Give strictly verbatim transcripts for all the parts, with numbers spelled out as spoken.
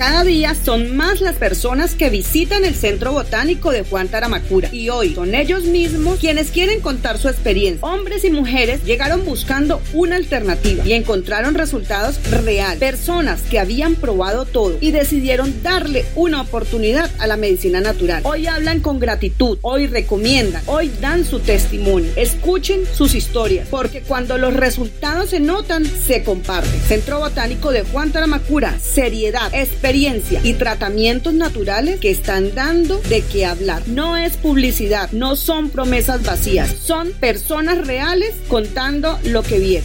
Cada día son más las personas que visitan el Centro Botánico de Juan Taramacura y hoy son ellos mismos quienes quieren contar su experiencia. Hombres y mujeres llegaron buscando una alternativa y encontraron resultados reales. Personas que habían probado todo y decidieron darle una oportunidad a la medicina natural. Hoy hablan con gratitud, hoy recomiendan, hoy dan su testimonio. Escuchen sus historias, porque cuando los resultados se notan, se comparten. Centro Botánico de Juan Taramacura, seriedad, experiencia y tratamientos naturales que están dando de qué hablar. No es publicidad, no son promesas vacías, son personas reales contando lo que vieron.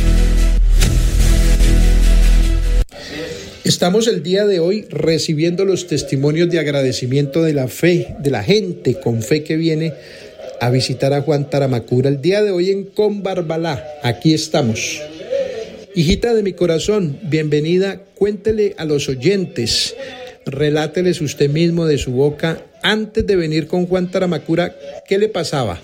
Estamos el día de hoy recibiendo los testimonios de agradecimiento de la fe, de la gente con fe que viene a visitar a Juan Taramacura. El día de hoy en Combarbalá, aquí estamos. Hijita de mi corazón, bienvenida. Cuéntele a los oyentes, reláteles usted mismo de su boca, antes de venir con Juan Taramacura, ¿qué le pasaba?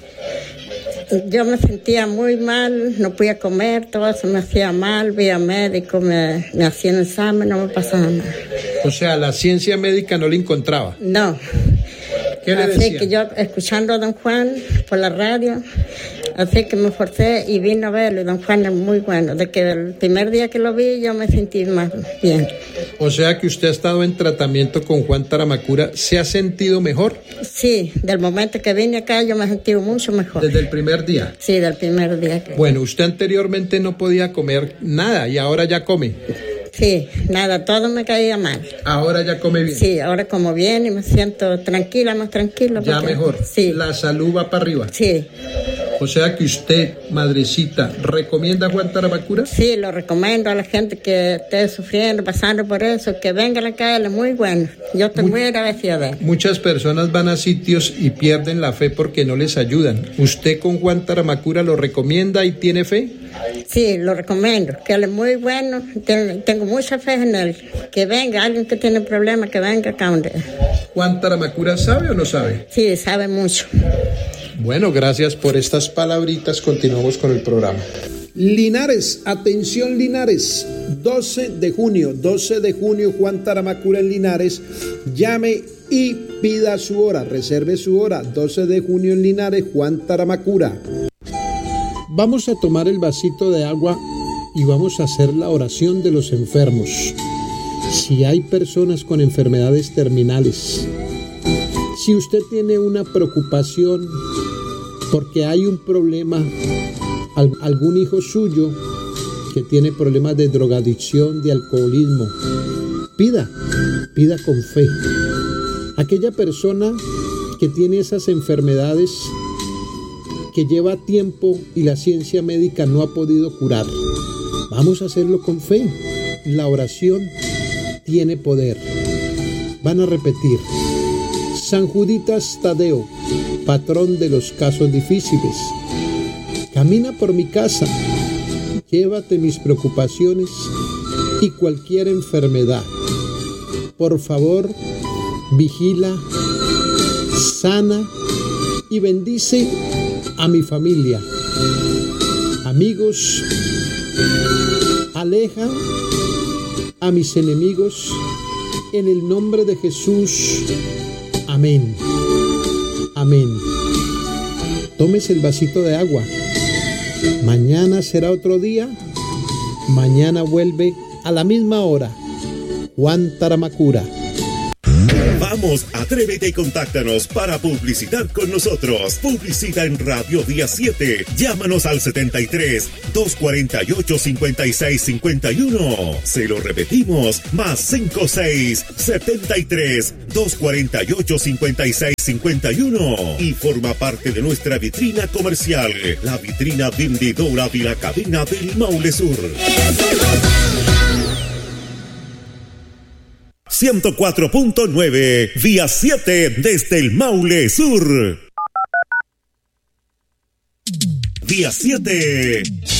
Yo me sentía muy mal, no podía comer, todo se me hacía mal, vi a médico, me, me hacían examen, no me pasaba nada. O sea, la ciencia médica no le encontraba. No. ¿Qué le así decía? Que yo, escuchando a don Juan por la radio, así que me forcé y vine a verlo, y don Juan es muy bueno. De que el primer día que lo vi, yo me sentí más bien. O sea que usted ha estado en tratamiento con Juan Taramacura, ¿se ha sentido mejor? Sí, del momento que vine acá, yo me he sentido mucho mejor. ¿Desde el primer día? Sí, del primer día. Que... Bueno, usted anteriormente no podía comer nada y ahora ya come. Sí, nada, todo me caía mal. ¿Ahora ya come bien? Sí, ahora como bien y me siento tranquila, más tranquila. ¿Ya porque... mejor? Sí. ¿La salud va para arriba? Sí. O sea que usted, madrecita, ¿recomienda a Juan Taramacura? Sí, lo recomiendo a la gente que esté sufriendo, pasando por eso, que vengan acá, él es muy bueno. Yo estoy muy, muy agradecida de él. Muchas personas van a sitios y pierden la fe porque no les ayudan. ¿Usted con Juan Taramacura lo recomienda y tiene fe? Sí, lo recomiendo, que él es muy bueno, tengo mucha fe en él. Que venga, alguien que tiene problemas, que venga acá donde. ¿Juan Taramacura sabe o no sabe? Sí, sabe mucho. Bueno, gracias por estas palabritas. Continuamos con el programa. Linares, atención Linares, doce de junio, doce de junio, Juan Taramacura en Linares. Llame y pida su hora, reserve su hora, doce de junio en Linares, Juan Taramacura. Vamos a tomar el vasito de agua y vamos a hacer la oración de los enfermos. Si hay personas con enfermedades terminales, si usted tiene una preocupación porque hay un problema, algún hijo suyo que tiene problemas de drogadicción, de alcoholismo, pida, pida con fe. Aquella persona que tiene esas enfermedades que lleva tiempo y la ciencia médica no ha podido curar, vamos a hacerlo con fe. La oración tiene poder. Van a repetir: San Juditas Tadeo, patrón de los casos difíciles, camina por mi casa, llévate mis preocupaciones y cualquier enfermedad. Por favor, vigila, sana y bendice a mi familia. Amigos, aleja a mis enemigos en el nombre de Jesús. Amén. Amén. Tómese el vasito de agua. Mañana será otro día. Mañana vuelve a la misma hora. Juan Taramacura. Vamos, atrévete y contáctanos para publicitar con nosotros. Publicita en Radio Día siete. Llámanos al setenta y tres, doscientos cuarenta y ocho, cincuenta y seis cincuenta y uno. Se lo repetimos, más cincuenta y seis, setenta y tres, doscientos cuarenta y ocho, cincuenta y seis cincuenta y uno. Y forma parte de nuestra vitrina comercial, la vitrina vendedora de la cadena del Maule Sur. ciento cuatro punto nueve, Vía siete desde el Maule Sur. Vía siete.